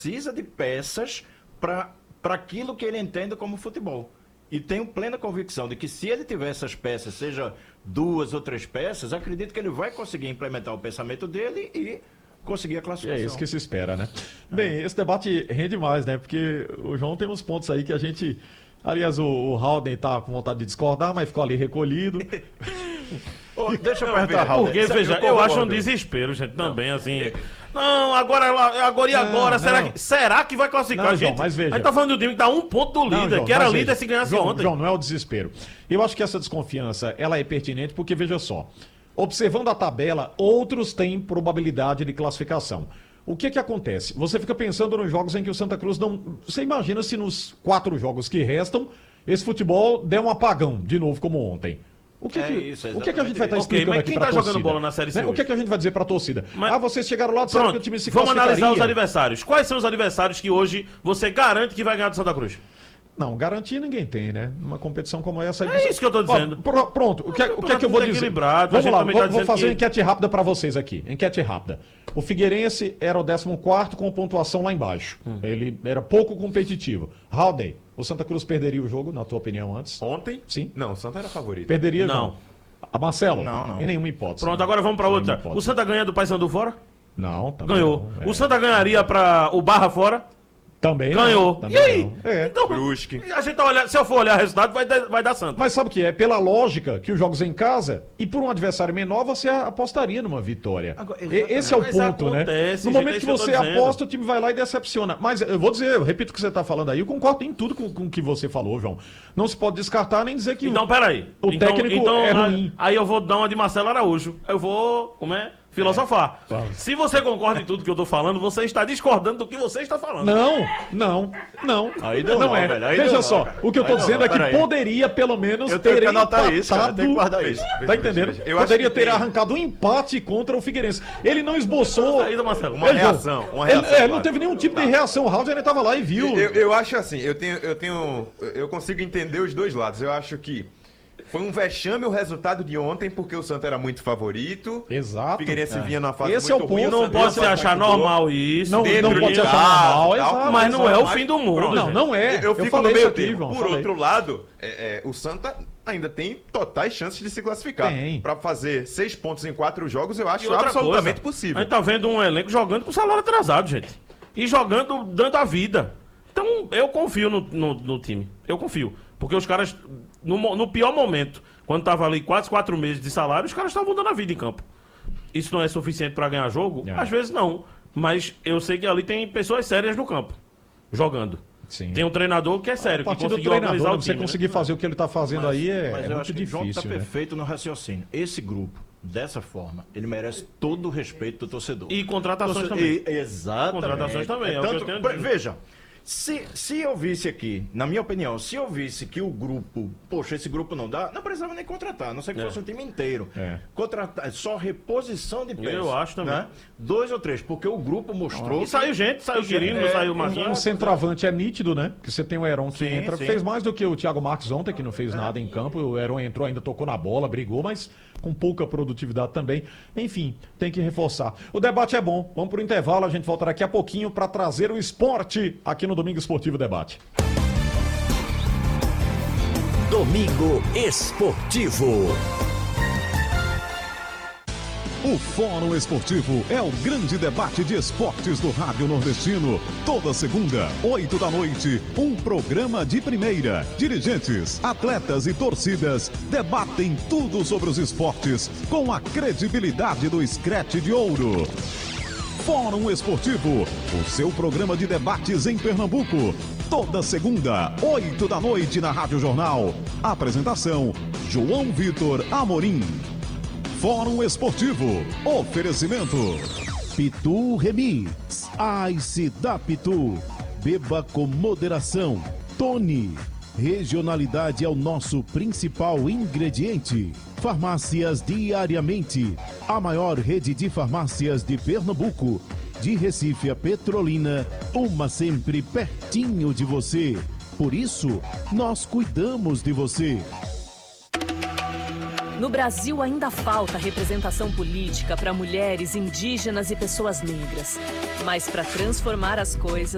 precisa de peças para aquilo que ele entende como futebol. E tenho plena convicção de que se ele tiver essas peças, seja 2 ou 3 peças, acredito que ele vai conseguir implementar o pensamento dele e conseguir a classificação. É isso que se espera, né? Bem, esse debate rende mais, né? Porque o João tem uns pontos aí que a gente... Aliás, o Halden tá com vontade de discordar, mas ficou ali recolhido. Deixa eu perguntar, Raul. Porque, veja, eu acho um desespero, gente, também, assim. Não, agora e agora? Será que vai classificar, Não, gente? João, mas veja. A gente tá falando do time que tá 1 ponto do líder, João, que era mas líder veja, se ganhasse João, ontem. João, não é o desespero. Eu acho que essa desconfiança, ela é pertinente porque, veja só, observando a tabela, outros têm probabilidade de classificação. O que acontece? Você fica pensando nos jogos em que o Santa Cruz não... Você imagina se nos 4 jogos que restam, esse futebol der um apagão, de novo, como ontem. O que a gente vai estar explicando mas aqui quem pra tá torcida? jogando bola na Série C O que hoje? a gente vai dizer pra torcida? Mas... vocês chegaram lá, disseram que o time se vamos classificaria. analisar os adversários. Quais são os adversários que hoje você garante que vai ganhar do Santa Cruz? Não, garantia ninguém tem, né? Numa competição como essa... É isso que eu tô dizendo. Pronto, o que é que eu vou dizer? Equilibrado, Vamos lá, vou fazer uma que... enquete rápida pra vocês aqui. Enquete rápida. O Figueirense era o 14º com pontuação lá embaixo. Ele era pouco competitivo. Haldey, o Santa Cruz perderia o jogo, na tua opinião, antes? Ontem? Sim. Não, o Santa era favorito. Perderia, Não. João? A Marcelo? Não. Em nenhuma hipótese. Pronto, agora vamos pra outra. Nenhuma hipótese. O Santa ganha do Paysandu fora? Não, também Ganhou. não. O Santa ganharia pra o Barra fora? Também Ganhou. não. Também E aí? não. É. Então, Brusque. a gente olha, se eu for olhar o resultado, vai dar Santa. Mas sabe o que é? Pela lógica que os jogos em casa e por um adversário menor, você apostaria numa vitória. Agora, Esse é o Mas ponto, né? acontece, No gente, momento é que isso que você eu tô dizendo. aposta, o time vai lá e decepciona. Mas eu vou dizer, eu repito o que você está falando aí, eu concordo em tudo com o que você falou, João. Não se pode descartar nem dizer que Então, peraí. o técnico é ruim. Aí eu vou dar uma de Marcelo Araújo. Eu vou, como é? Filosofar. Claro. Se você concorda em tudo que eu tô falando, você está discordando do que você está falando. Não. Aí deu não não, é. velho, aí Veja deu só, não. o que eu tô Aí dizendo não, é que peraí. poderia, pelo menos, Eu tenho ter que anotar isso, cara, eu empatado. tenho que guardar isso. Tá entendendo? Eu acho Poderia que ter tem- arrancado um empate contra o Figueirense. Ele não esboçou... Saída, Marcelo. Uma reação. Não claro. teve nenhum tipo de reação. O Halder estava lá e viu. Eu acho assim, eu consigo entender os dois lados. Eu acho que foi um vexame o resultado de ontem, porque o Santa era muito favorito. Exato. O Figueirense vinha numa fase Esse é muito o ruim. ponto. Não Santa pode se Cruz achar ajudou. normal isso. Não Dentro pode de se achar casa, normal, tal, exato. Mas não é o Mas, fim do mundo. Não, não é. Eu fico falei no meio isso aqui, termo. João. Por falei. outro lado, o Santa ainda tem totais chances de se classificar. Tem. Pra fazer 6 pontos em 4 jogos, eu E acho outra absolutamente coisa, possível. A gente tá vendo um elenco jogando com salário atrasado, gente. E jogando, dando a vida. Então, eu confio no time. Eu confio. Porque os caras, no pior momento, quando tava ali quase 4 meses de salário, os caras estavam dando a vida em campo. Isso não é suficiente pra ganhar jogo? É. Às vezes não. Mas eu sei que ali tem pessoas sérias no campo, jogando. Sim. Tem um treinador que é A sério, que partir do conseguiu organizar treinador, o você time. conseguir fazer o que ele está fazendo aí é Mas eu muito acho que o João difícil, tá né? perfeito no raciocínio. Esse grupo, dessa forma, ele merece todo o respeito do torcedor. E contratações Torce- também. Exatamente. Contratações também, é o que eu tenho dito. Veja, se eu visse aqui, na minha opinião, se eu visse que o grupo, poxa, esse grupo não dá, não precisava nem contratar, a não ser que fosse um time inteiro. É. Contratar, só reposição de peças. Eu acho também. Né? 2 ou 3, porque o grupo mostrou. E saiu gente, saiu Quirino, saiu Marquinhos. Um centroavante é nítido, né? Porque você tem o Heron que Sim, entra. sim. Fez mais do que o Thiago Marques ontem, que não fez nada em campo. O Heron entrou, ainda tocou na bola, brigou, mas com pouca produtividade também. Enfim, tem que reforçar. O debate é bom. Vamos pro intervalo, a gente volta daqui a pouquinho para trazer o esporte aqui no Domingo Esportivo Debate. Domingo Esportivo. O Fórum Esportivo é o grande debate de esportes do Rádio Nordestino. Toda segunda, 8 da noite, um programa de primeira. Dirigentes, atletas e torcidas debatem tudo sobre os esportes com a credibilidade do Screte de Ouro. Fórum Esportivo, o seu programa de debates em Pernambuco. Toda segunda, 8 da noite na Rádio Jornal. Apresentação, João Vitor Amorim. Fórum Esportivo. Oferecimento. Pitu Remix. Ice da Pitu. Beba com moderação. Tony. Regionalidade é o nosso principal ingrediente. Farmácias Diariamente. A maior rede de farmácias de Pernambuco. De Recife a Petrolina. Uma sempre pertinho de você. Por isso, nós cuidamos de você. No Brasil ainda falta representação política para mulheres, indígenas e pessoas negras. Mas para transformar as coisas,